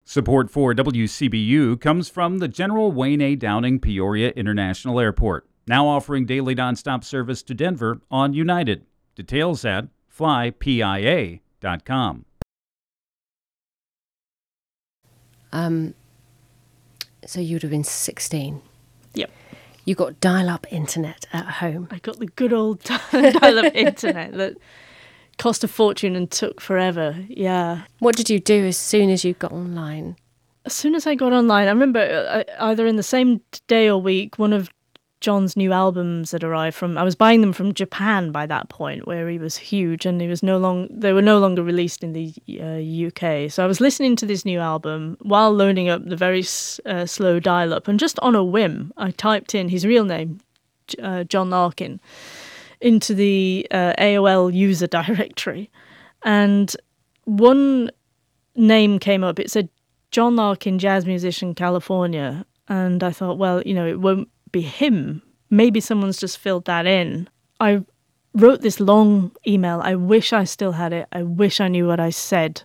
Support for WCBU comes from the General Wayne A. Downing Peoria International Airport, now offering daily nonstop service to Denver on United. Details at flypia.com. So you'd have been 16. Yep. You got dial-up internet at home. I got the good old dial-up internet that cost a fortune and took forever. Yeah. What did you do as soon as you got online? As soon as I got online, I remember either in the same day or week, one of John's new albums had arrived I was buying them from Japan by that point, where he was huge, and they were no longer released in the UK. So I was listening to this new album while loading up the very slow dial-up, and just on a whim, I typed in his real name, John Larkin, into the AOL user directory, and one name came up. It said John Larkin, jazz musician, California, and I thought, well, it won't be him. Maybe someone's just filled that in. I wrote this long email. I wish I still had it. I wish I knew what I said.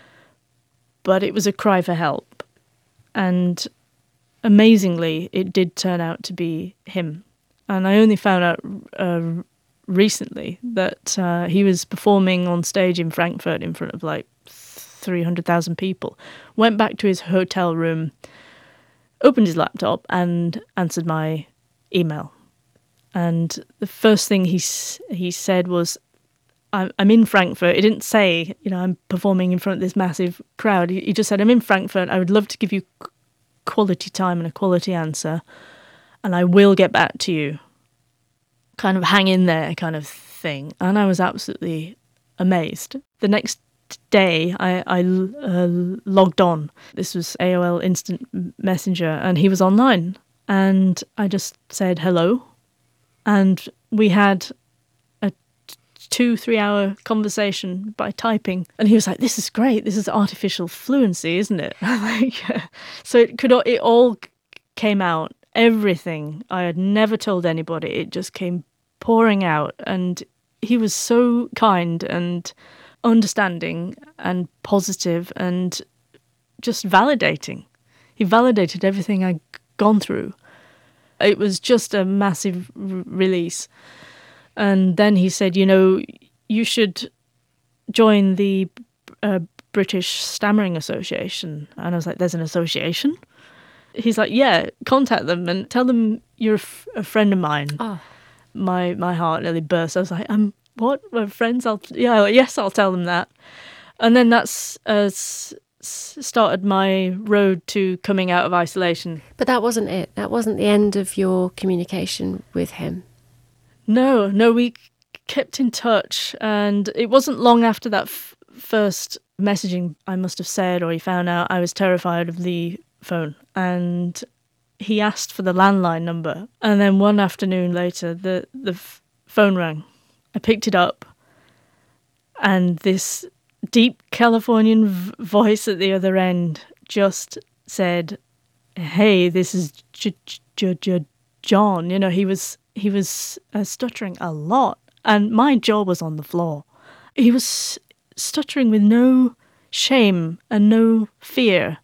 But it was a cry for help. And amazingly, it did turn out to be him. And I only found out recently that he was performing on stage in Frankfurt in front of like 300,000 people. Went back to his hotel room, opened his laptop and answered my email. And the first thing he said was, I'm in Frankfurt. He didn't say, I'm performing in front of this massive crowd. He just said, I'm in Frankfurt. I would love to give you quality time and a quality answer, and I will get back to you. Kind of hang in there kind of thing. And I was absolutely amazed. The next day I logged on. This was AOL Instant Messenger, and he was online, and I just said hello, and we had a 2-3 hour conversation by typing, and he was like, this is great, this is artificial fluency, isn't it? So it all came out, everything I had never told anybody, it just came pouring out, and he was so kind and understanding and positive and just validating. He validated everything I'd gone through. It was just a massive release. And then he said, you should join the British Stammering Association. And I was like, there's an association? He's like, yeah, contact them and tell them you're a friend of mine. Oh. My heart nearly burst. I was like, what? We're friends? Yes, I'll tell them that. And then that's started my road to coming out of isolation. But that wasn't it. That wasn't the end of your communication with him. No, we kept in touch. And it wasn't long after that first messaging I must have said, or he found out, I was terrified of the phone. And he asked for the landline number. And then one afternoon later, the phone rang. I picked it up, and this deep Californian voice at the other end just said, hey, this is John. He was stuttering a lot, and my jaw was on the floor. He was stuttering with no shame and no fear.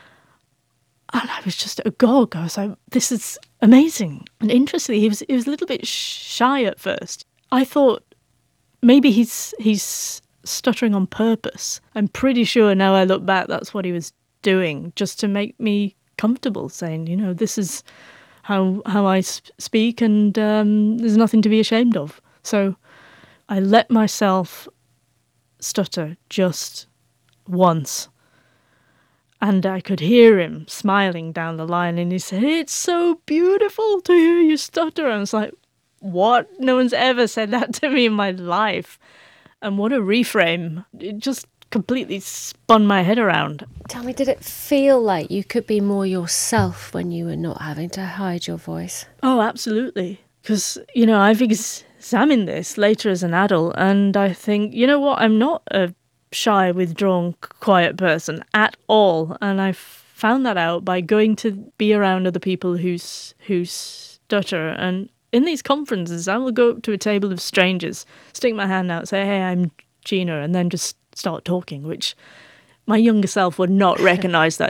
And I was just agog. I was like, this is amazing. And interestingly, he was a little bit shy at first. I thought maybe he's stuttering on purpose. I'm pretty sure now I look back that's what he was doing, just to make me comfortable, saying, this is how I speak, and there's nothing to be ashamed of. So I let myself stutter just once. And I could hear him smiling down the line, and he said, it's so beautiful to hear you stutter. And I was like, what? No one's ever said that to me in my life. And what a reframe. It just completely spun my head around. Tell me, did it feel like you could be more yourself when you were not having to hide your voice? Oh, absolutely. Because, I've examined this later as an adult, and I think, I'm not a shy, withdrawn, quiet person at all. And I found that out by going to be around other people who stutter. And in these conferences, I will go up to a table of strangers, stick my hand out, say, hey, I'm Gina, and then just start talking, which my younger self would not recognise that